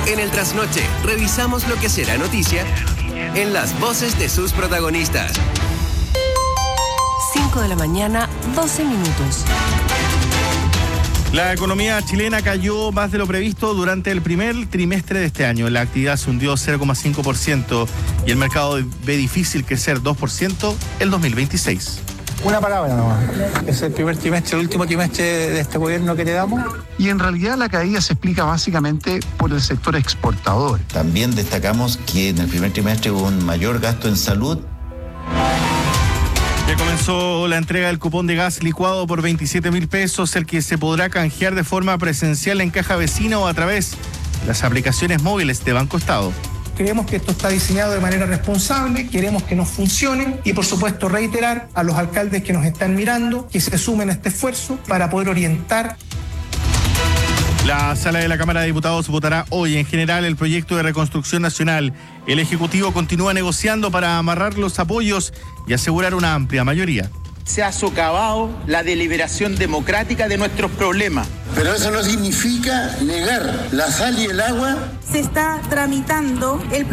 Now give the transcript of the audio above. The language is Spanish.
En el Trasnoche, revisamos lo que será noticia en las voces de sus protagonistas. 5 de la mañana, 12 minutos. La economía chilena cayó más de lo previsto durante el primer trimestre de este año. La actividad se hundió 0,5% y el mercado ve difícil crecer 2% el 2026. Una palabra nomás. Es el primer trimestre, el último trimestre de este gobierno que le damos. Y en realidad la caída se explica básicamente por el sector exportador. También destacamos que en el primer trimestre hubo un mayor gasto en salud. Ya comenzó la entrega del cupón de gas licuado por 27.000 pesos, el que se podrá canjear de forma presencial en caja vecina o a través de las aplicaciones móviles de Banco Estado. Creemos que esto está diseñado de manera responsable, queremos que nos funcione y por supuesto reiterar a los alcaldes que nos están mirando que se sumen a este esfuerzo para poder orientar. La sala de la Cámara de Diputados votará hoy en general el proyecto de reconstrucción nacional. El Ejecutivo continúa negociando para amarrar los apoyos y asegurar una amplia mayoría. Se ha socavado la deliberación democrática de nuestros problemas. Pero eso no significa negar la sal y el agua. Se está tramitando el